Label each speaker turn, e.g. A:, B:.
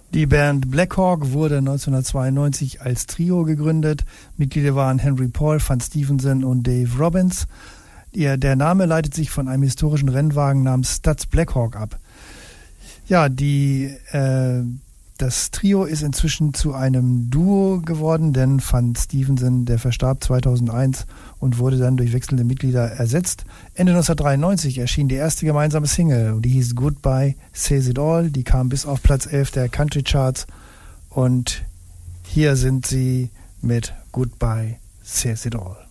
A: Die Band Black Hawk wurde 1992 als Trio gegründet. Mitglieder waren Henry Paul, Van Stevenson und Dave Robbins. Der Name leitet sich von einem historischen Rennwagen namens Stutz Black Hawk ab. Ja, das Trio ist inzwischen zu einem Duo geworden, denn Van Stevenson, der verstarb 2001 und wurde dann durch wechselnde Mitglieder ersetzt. Ende 1993 erschien die erste gemeinsame Single und die hieß Goodbye Says It All. Die kam bis auf Platz 11 der Country Charts und hier sind sie mit Goodbye Says It All.